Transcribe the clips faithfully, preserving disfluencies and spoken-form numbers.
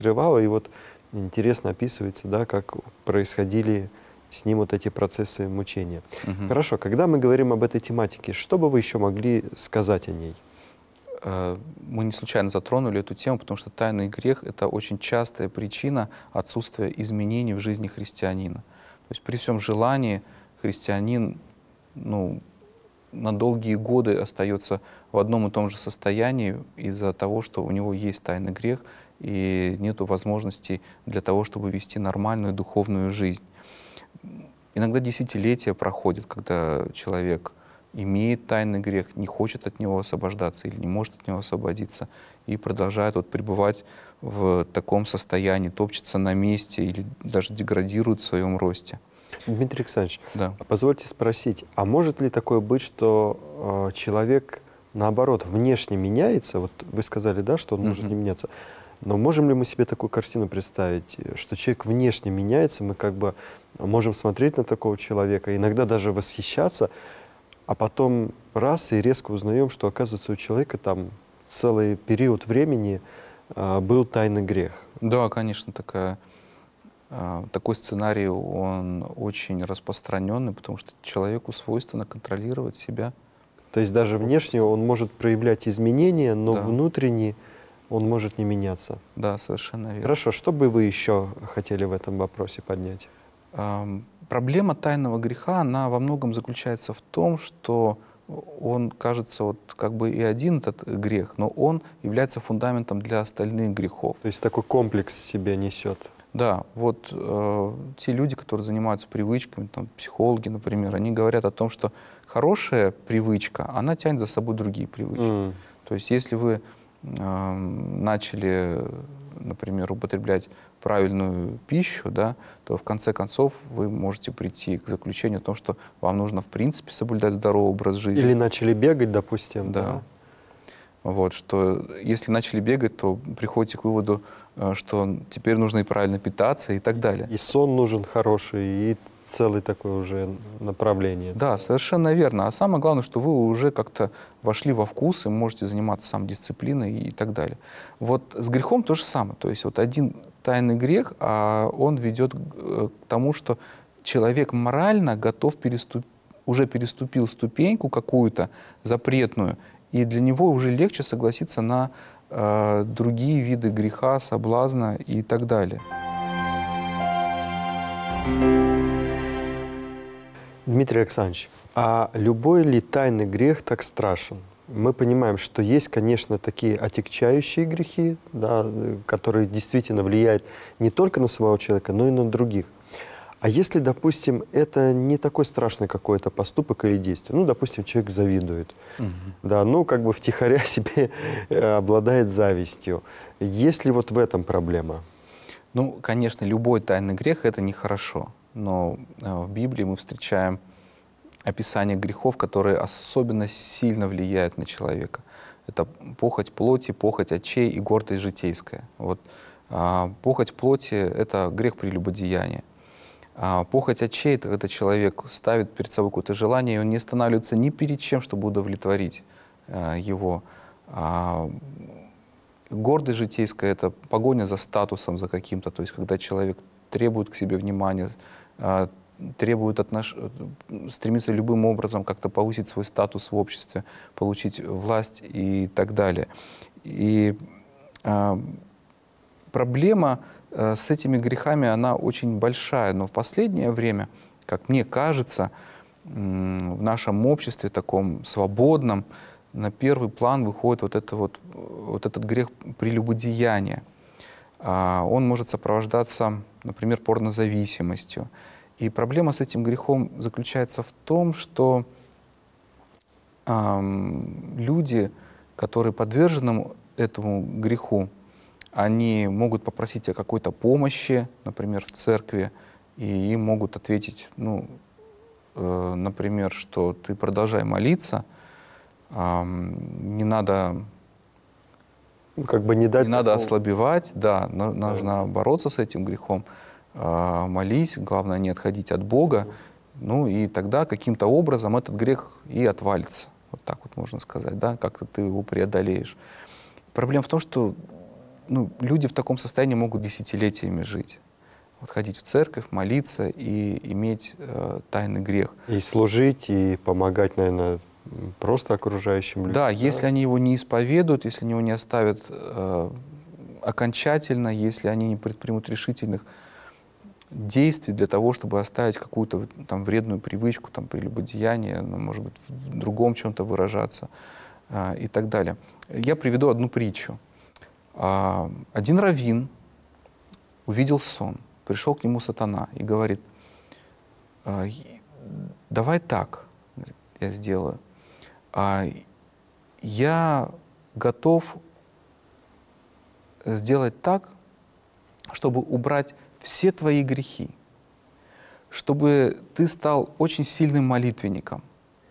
Рывало, и вот интересно описывается, да, как происходили с ним вот эти процессы мучения. Мгм. Хорошо, когда мы говорим об этой тематике, что бы вы еще могли сказать о ней? Э, Мы не случайно затронули эту тему, потому что тайный грех — это очень частая причина отсутствия изменений в жизни христианина. То есть при всем желании христианин, ну, на долгие годы остается в одном и том же состоянии из-за того, что у него есть тайный грех и нет возможности для того, чтобы вести нормальную духовную жизнь. Иногда десятилетия проходят, когда человек имеет тайный грех, не хочет от него освобождаться или не может от него освободиться, и продолжает вот пребывать в таком состоянии, топчется на месте или даже деградирует в своем росте. Дмитрий Александрович, Да. а позвольте спросить, а может ли такое быть, что э, человек, наоборот, внешне меняется? Вот вы сказали, да, что он может не Мгм. меняться. Но можем ли мы себе такую картину представить, э, что человек внешне меняется, мы как бы можем смотреть на такого человека, иногда даже восхищаться, а потом раз и резко узнаем, что, оказывается, у человека там целый период времени а, был тайный грех. Да, конечно, такая, а, такой сценарий, он очень распространенный, потому что человеку свойственно контролировать себя. То есть даже в внешне обществе. он может проявлять изменения, но Да, внутренне он может не меняться. да, совершенно верно. Хорошо, что бы вы еще хотели в этом вопросе поднять? Ам, Проблема тайного греха, она во многом заключается в том, что он кажется вот как бы и один этот грех, но он является фундаментом для остальных грехов. То есть такой комплекс в себе несет. Да, вот э, те люди, которые занимаются привычками, там, психологи, например, они говорят о том, что хорошая привычка, она тянет за собой другие привычки. М. То есть если вы э, начали, например, употреблять правильную пищу, да, то в конце концов вы можете прийти к заключению о том, что вам нужно в принципе соблюдать здоровый образ жизни. Или начали бегать, допустим, Да. да? Вот, что если начали бегать, то приходите к выводу, э, что теперь нужно и правильно питаться и так далее. И сон нужен хороший, и целый такое уже направление. Да, совершенно верно. А самое главное, что вы уже как-то вошли во вкус и можете заниматься самодисциплиной и так далее. Вот с грехом то же самое. То есть вот один тайный грех, а он ведет к тому, что человек морально готов переступ... уже переступил ступеньку какую-то запретную, и для него уже легче согласиться на э, другие виды греха, соблазна и так далее. Дмитрий Александрович, а любой ли тайный грех так страшен? Мы понимаем, что есть, конечно, такие отягчающие грехи, да, э, которые действительно влияют не только на самого человека, но и на других. А если, допустим, это не такой страшный какой-то поступок или действие, ну, допустим, человек завидует, Мгм. да, ну, как бы втихаря себе э, обладает завистью. Есть ли вот в этом проблема? Ну, конечно, любой тайный грех — это нехорошо. Но э, в Библии мы встречаем описание грехов, которые особенно сильно влияют на человека. Это похоть плоти, похоть очей и гордость житейская. Вот, а, похоть плоти — это грех прелюбодеяния. А похоть очей — это когда человек ставит перед собой какое-то желание, и он не останавливается ни перед чем, чтобы удовлетворить э, его. А гордость житейская — это погоня за статусом, за каким-то, то есть когда человек требует к себе внимания, а, требует отнош... стремится любым образом как-то повысить свой статус в обществе, получить власть и так далее. И а, проблема э, с этими грехами, она очень большая, но в последнее время, как мне кажется, м, в нашем обществе таком свободном, на первый план выходит вот, это вот, вот этот грех прелюбодеяния. А, Он может сопровождаться, например, порнозависимостью. И проблема с этим грехом заключается в том, что ам, люди, которые подвержены этому греху, они могут попросить о какой-то помощи, например, в церкви, и им могут ответить, ну, э, например, что ты продолжай молиться, ам, не надо, Ну, как бы не дать не надо такого- ослабевать, да, но нужно бороться с этим грехом, а, молись, главное не отходить от Бога, ну и тогда каким-то образом этот грех и отвалится, вот так вот можно сказать, да, как-то ты его преодолеешь. Проблема в том, что ну, люди в таком состоянии могут десятилетиями жить. Вот ходить в церковь, молиться и иметь э, тайный грех. И служить, и помогать, наверное, просто окружающим людям. Да, если они его не исповедуют, если они его не оставят э, окончательно, если они не предпримут решительных действий для того, чтобы оставить какую-то там вредную привычку, там, прелюбодеяние, ну, может быть, в другом чем-то выражаться э, и так далее. Я приведу одну притчу. А, один раввин увидел сон, пришел к нему сатана и говорит: «А, давай так, говорит, я сделаю. А, я готов сделать так, чтобы убрать все твои грехи, чтобы ты стал очень сильным молитвенником,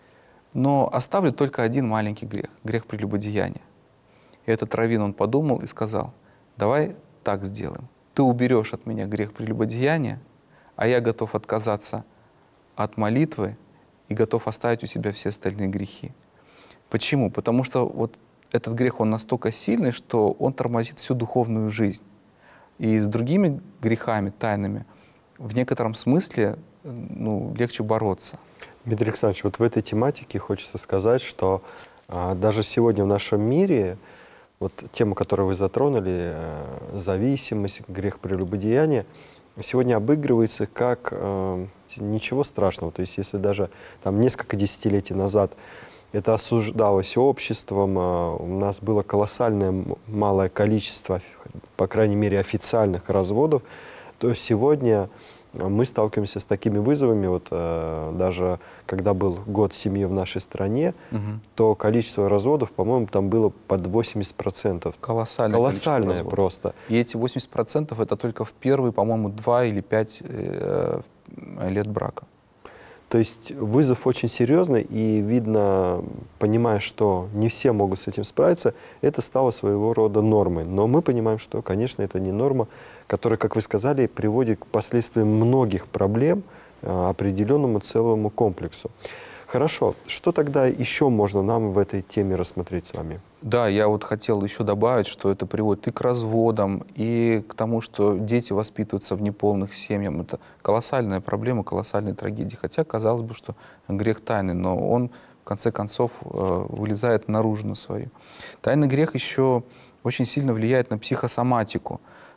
но оставлю только один маленький грех, грех прелюбодеяния». И этот раввин, он подумал и сказал: давай так сделаем. Ты уберешь от меня грех прелюбодеяния, а я готов отказаться от молитвы и готов оставить у себя все остальные грехи. Почему? Потому что вот этот грех, он настолько сильный, что он тормозит всю духовную жизнь. И с другими грехами, тайными, в некотором смысле, ну, легче бороться. Дмитрий Александрович, вот в этой тематике хочется сказать, что а, даже сегодня в нашем мире, вот тему, которую вы затронули, э, зависимость, грех прелюбодеяния, сегодня обыгрывается как э, ничего страшного. То есть если даже там несколько десятилетий назад это осуждалось обществом, э, у нас было колоссальное малое количество, по крайней мере, официальных разводов, то сегодня мы сталкиваемся с такими вызовами. Вот э, даже когда был год семьи в нашей стране, Угу. то количество разводов, по-моему, там было под восемьдесят процентов. Колоссальное, Колоссальное количество разводов. просто. И эти восемьдесят процентов это только в первые, по-моему, два или пять э, лет брака. То есть вызов очень серьезный, и видно, понимая, что не все могут с этим справиться, это стало своего рода нормой. Но мы понимаем, что, конечно, это не норма, которая, как вы сказали, приводит к последствиям многих проблем, а, определенному целому комплексу. Хорошо, что тогда еще можно нам в этой теме рассмотреть с вами? Да, я вот хотел еще добавить, что это приводит и к разводам, и к тому, что дети воспитываются в неполных семьях. Это колоссальная проблема, колоссальная трагедия. Хотя, казалось бы, что грех тайный, но он, в конце концов, вылезает наружу на свою. Тайный грех еще очень сильно влияет на психосоматику.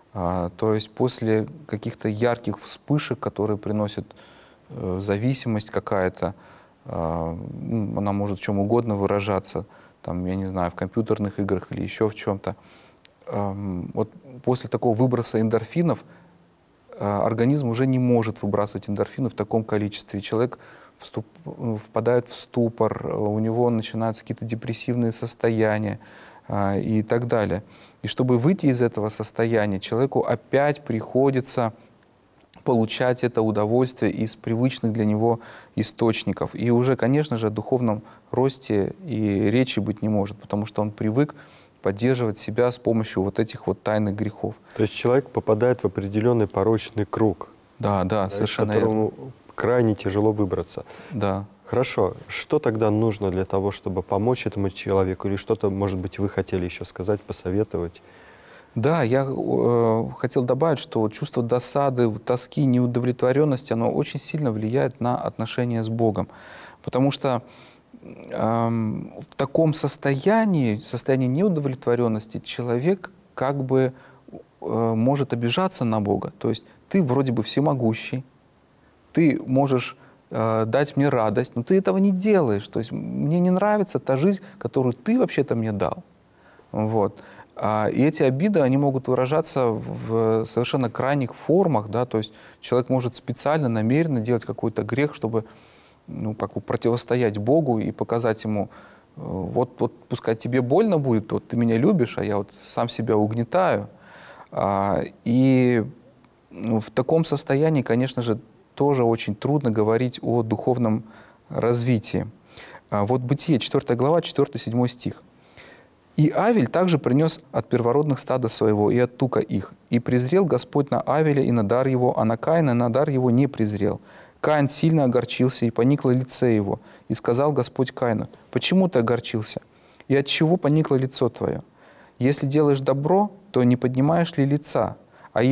То есть после каких-то ярких вспышек, которые приносят зависимость какая-то, она может в чем угодно выражаться, там, я не знаю, в компьютерных играх или еще в чем-то. Вот после такого выброса эндорфинов организм уже не может выбрасывать эндорфины в таком количестве. Человек вступ, впадает в ступор, у него начинаются какие-то депрессивные состояния и так далее. И чтобы выйти из этого состояния, человеку опять приходится получать это удовольствие из привычных для него источников. И уже, конечно же, о духовном росте и речи быть не может, потому что он привык поддерживать себя с помощью вот этих вот тайных грехов. То есть человек попадает в определенный порочный круг, Да, да, совершенно из которого крайне тяжело выбраться. Да. Хорошо, что тогда нужно для того, чтобы помочь этому человеку? Или что-то, может быть, вы хотели еще сказать, посоветовать? Да, я э, хотел добавить, что чувство досады, тоски, неудовлетворенности, оно очень сильно влияет на отношения с Богом. Потому что э, в таком состоянии, состоянии неудовлетворенности, человек как бы э, может обижаться на Бога. То есть ты вроде бы всемогущий, ты можешь э, дать мне радость, но ты этого не делаешь. То есть мне не нравится та жизнь, которую ты вообще-то мне дал. Вот. И эти обиды, они могут выражаться в совершенно крайних формах, да, то есть человек может специально, намеренно делать какой-то грех, чтобы, ну, как бы противостоять Богу и показать ему: вот, вот пускай тебе больно будет, вот ты меня любишь, а я вот сам себя угнетаю. И ну, в таком состоянии, конечно же, тоже очень трудно говорить о духовном развитии. Вот Бытие, четвёртая глава, четвёртый-седьмой стих. «И Авель также принес от первородных стада своего и от тука их. И презрел Господь на Авеля и на дар его, а на Каина на дар его не презрел. Каин сильно огорчился, и поникло лице его. И сказал Господь Каину: почему ты огорчился? И от чего поникло лицо твое? Если делаешь добро, то не поднимаешь ли лица